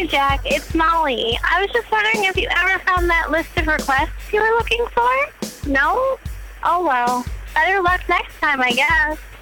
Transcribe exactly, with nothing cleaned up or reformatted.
Hi, Jack. It's Molly. I was just wondering if you ever found that list of requests you were looking for? No? Oh, well. Better luck next time, I guess.